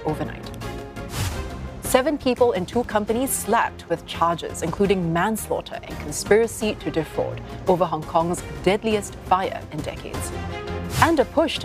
overnight. 7 people in 2 companies slapped with charges, including manslaughter and conspiracy to defraud, over Hong Kong's deadliest fire in decades. And a push to